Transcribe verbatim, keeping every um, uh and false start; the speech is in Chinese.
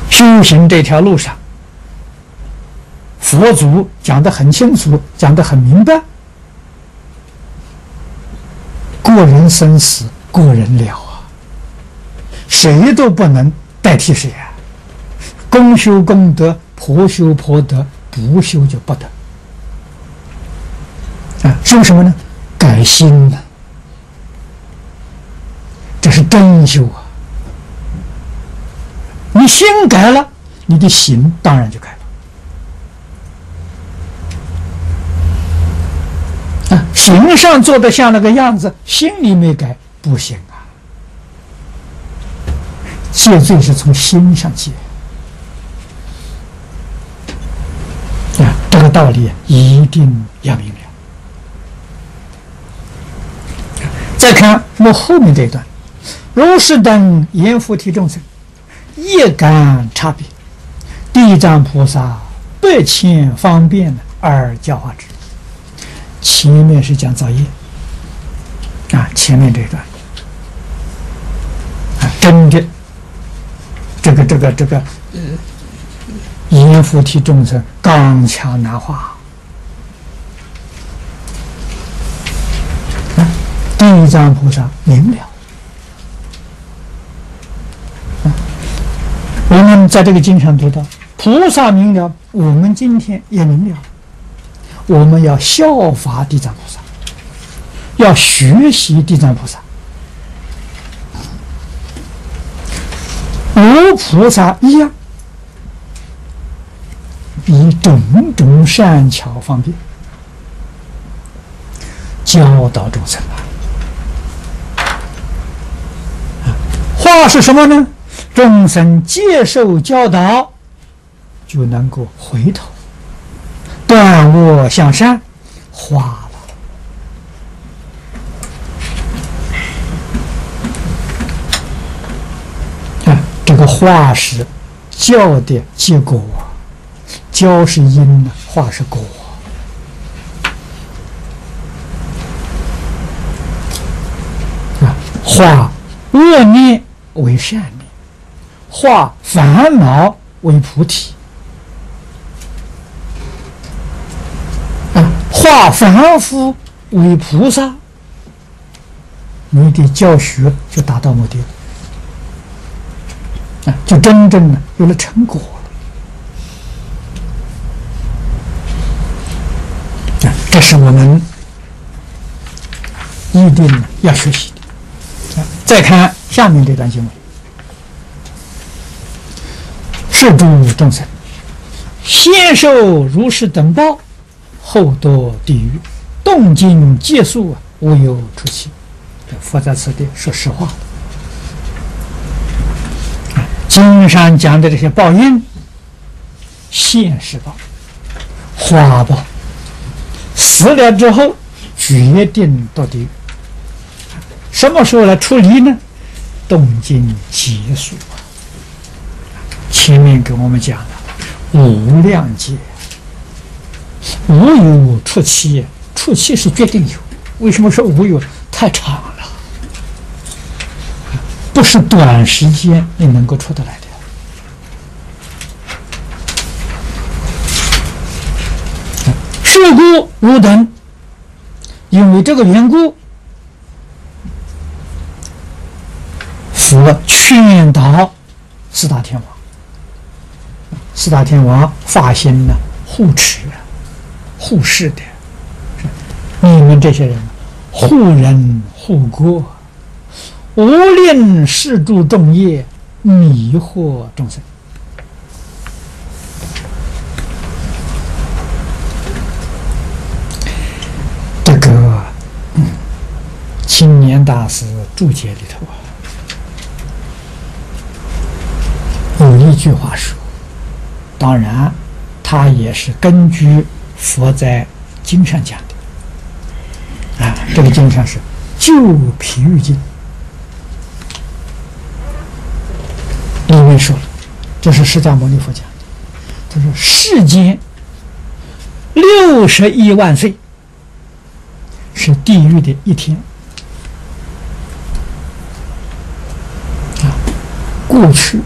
修行这条路上，佛祖讲得很清楚，讲得很明白，个人生死，个人了啊，谁都不能代替谁啊。公修功德，婆修婆德，不修就不得啊。修什么呢？改心呢、啊，这是真修啊。你心改了，你的行当然就改了啊。形上做的像那个样子，心里没改不行啊。戒罪是从心上戒啊，这个道理一定要明了。再看我们后面这一段，如是等阎浮提众生，业感差别，地藏菩萨百千方便而教化之。前面是讲造业啊，前面这一段啊，真的这个这个这个呃，阎浮提众生刚强难化啊，地藏菩萨明了。我们在这个经上读到，菩萨明了，我们今天也明了。我们要效法地藏菩萨，要学习地藏菩萨。无菩萨一样，以种种善巧方便教导众生啊。话是什么呢？众生接受教导，就能够回头，断恶向善，化了。啊，这个化是教的结果，教是因呢，化是果。啊，化恶念为善念，化烦恼为菩提，啊，化凡夫为菩萨，你的教学就达到目的了，啊，就真正的有了成果了。啊，这是我们一定要学习的。啊，再看下面这段经文。是诸众生，先受如是等报，后堕地狱，动静皆速，无有出期。佛在此地说实话，经上讲的这些报应，现世报、花报，死了之后决定堕地狱。什么时候来处理呢？动静皆速。前面给我们讲了无量劫，无有出期，出期是决定有。为什么说无有？太长了，不是短时间你能够出得来的。是故汝等，因为这个缘故，佛劝导四大天王。四大天王发心呢，护持、护世的，你们这些人护人护国，无令世诸众业，迷惑众生。这个、嗯、青年大师注解里头啊，有一句话说。当然，他也是根据佛在经上讲的啊。这个经上是《旧譬喻经》里面说了，这是释迦牟尼佛讲的。他说：“世间六十亿万岁是地狱的一天啊，过去